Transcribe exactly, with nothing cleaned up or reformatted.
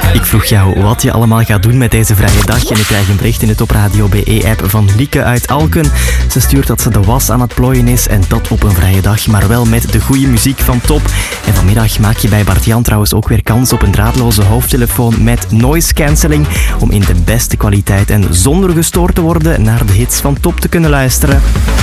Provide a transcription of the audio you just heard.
Ik vroeg jou wat je allemaal gaat doen met deze vrije dag en ik krijg een bericht in de Top Radio B E-app van Lieke uit Alken. Ze stuurt dat ze de was aan het plooien is en dat op een vrije dag, maar wel met de goede muziek van Top. En vanmiddag maak je bij Bart Jan trouwens ook weer kans op een draadloze hoofdtelefoon met noise cancelling om in de beste kwaliteit en zonder gestoord te worden naar de hits van Top te kunnen luisteren.